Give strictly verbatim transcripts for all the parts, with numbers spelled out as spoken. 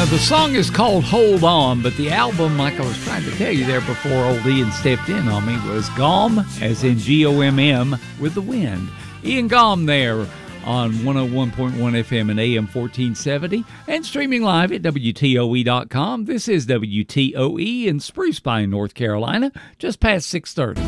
Now, the song is called Hold On, but the album, like I was trying to tell you there before old Ian stepped in on me, was Gomm, as in G O M M, with the wind. Ian Gomm there on one oh one point one F M and A M fourteen seventy and streaming live at W T O E dot com. This is W T O E in Spruce Pine, North Carolina, just past six thirty.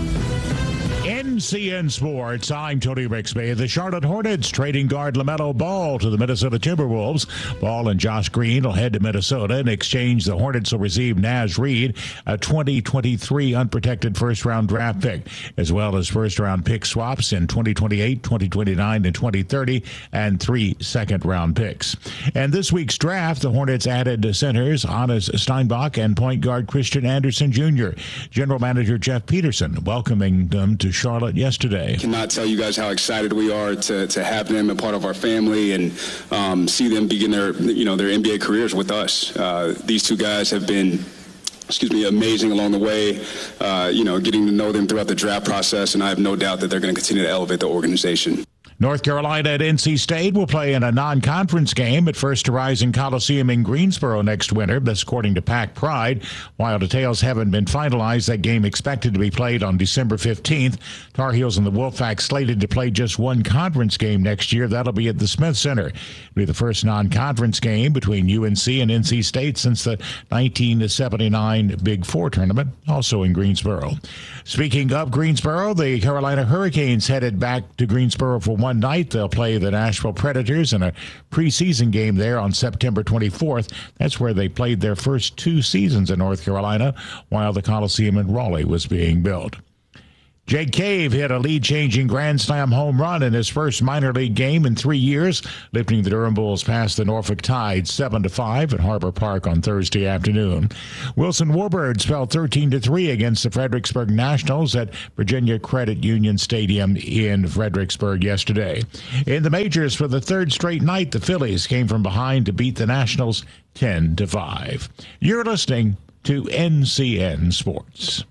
N C N Sports, I'm Tony Rixby. The Charlotte Hornets trading guard LaMelo Ball to the Minnesota Timberwolves. Ball and Josh Green will head to Minnesota. In exchange, the Hornets will receive Naz Reid, a twenty twenty-three unprotected first-round draft pick, as well as first-round pick swaps in twenty twenty-eight, twenty twenty-nine, and twenty thirty, and three second-round picks. And this week's draft, the Hornets added centers Hannes Steinbach and point guard Christian Anderson Junior General Manager Jeff Peterson welcoming them to Charlotte yesterday. Cannot tell you guys how excited we are to, to have them a part of our family and um, see them begin their you know their N B A careers with us. Uh, these two guys have been, excuse me, amazing along the way. Uh, you know, getting to know them throughout the draft process, and I have no doubt that they're going to continue to elevate the organization. North Carolina at N C State will play in a non-conference game at First Horizon Coliseum in Greensboro next winter. That's according to Pac Pride. While details haven't been finalized, that game expected to be played on December fifteenth. Tar Heels and the Wolfpack slated to play just one conference game next year. That'll be at the Smith Center. It'll be the first non-conference game between U N C and N C State since the nineteen seventy-nine Big Four tournament, also in Greensboro. Speaking of Greensboro, the Carolina Hurricanes headed back to Greensboro for one night. They'll play the Nashville Predators in a preseason game there on September twenty-fourth. That's where they played their first two seasons in North Carolina while the Coliseum in Raleigh was being built. Jake Cave hit a lead-changing Grand Slam home run in his first minor league game in three years, lifting the Durham Bulls past the Norfolk Tide seven to five at Harbor Park on Thursday afternoon. Wilson Warbirds fell thirteen to three against the Fredericksburg Nationals at Virginia Credit Union Stadium in Fredericksburg yesterday. In the majors for the third straight night, the Phillies came from behind to beat the Nationals ten to five. You're listening to N C N Sports.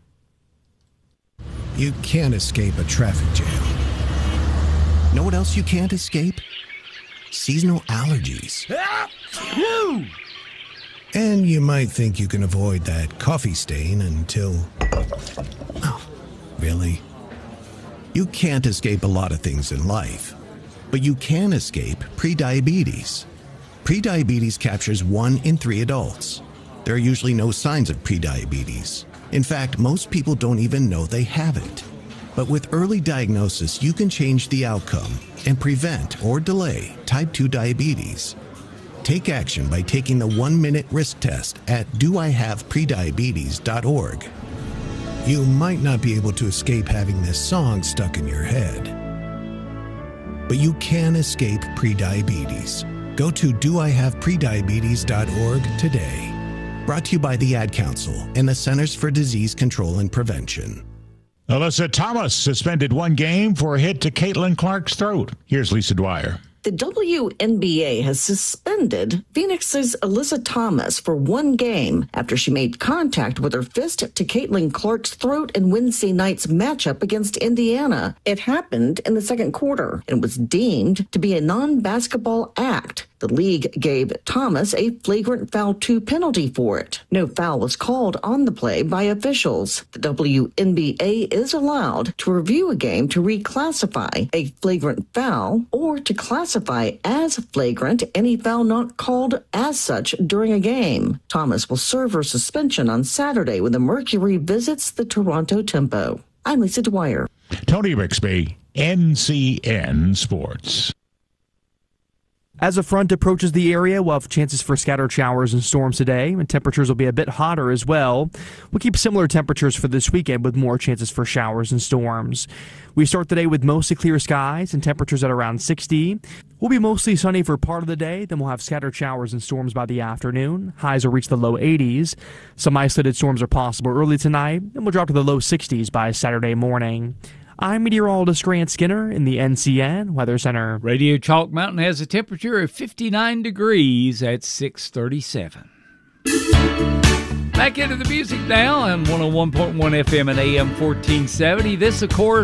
You can't escape a traffic jam. Know what else you can't escape? Seasonal allergies. And you might think you can avoid that coffee stain until... Oh, really? You can't escape a lot of things in life, but you can escape prediabetes. Prediabetes captures one in three adults. There are usually no signs of prediabetes. In fact, most people don't even know they have it. But with early diagnosis, you can change the outcome and prevent or delay type two diabetes. Take action by taking the one-minute risk test at do I have prediabetes dot org. You might not be able to escape having this song stuck in your head, but you can escape prediabetes. Go to do I have prediabetes dot org today. Brought to you by the Ad Council and the Centers for Disease Control and Prevention. Alyssa Thomas suspended one game for a hit to Caitlin Clark's throat. Here's Lisa Dwyer. The W N B A has suspended Phoenix's Alyssa Thomas for one game after she made contact with her fist to Caitlin Clark's throat in Wednesday night's matchup against Indiana. It happened in the second quarter and was deemed to be a non-basketball act. The league gave Thomas a flagrant foul two penalty for it. No foul was called on the play by officials. The W N B A is allowed to review a game to reclassify a flagrant foul or to classify as flagrant any foul not called as such during a game. Thomas will serve her suspension on Saturday when the Mercury visits the Toronto Tempo. I'm Lisa Dwyer. Tony Rixby, N C N Sports. As a front approaches the area, we'll have chances for scattered showers and storms today, and temperatures will be a bit hotter as well. We'll keep similar temperatures for this weekend with more chances for showers and storms. We start the day with mostly clear skies and temperatures at around sixty. We'll be mostly sunny for part of the day, then we'll have scattered showers and storms by the afternoon. Highs will reach the low eighties. Some isolated storms are possible early tonight, and we'll drop to the low sixties by Saturday morning. I'm meteorologist Grant Skinner in the N C N Weather Center. Radio Chalk Mountain has a temperature of fifty-nine degrees at six thirty-seven. Back into the music now on one oh one point one F M and A M fourteen seventy. This, of course,